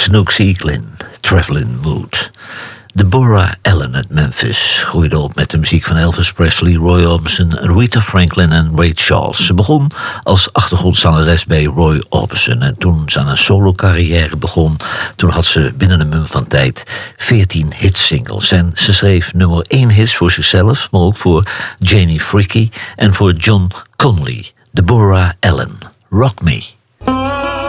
Snooks Eaglin, Travelin' Mood. Deborah Allen uit Memphis groeide op met de muziek van Elvis Presley, Roy Orbison, Aretha Franklin en Ray Charles. Ze begon als achtergrondzangeres bij Roy Orbison en toen ze aan een solo-carrière begon, toen had ze binnen een mum van tijd 14 hitsingles. En ze schreef nummer 1 hits voor zichzelf, maar ook voor Janie Fricke en voor John Conley. Deborah Allen, Rock Me.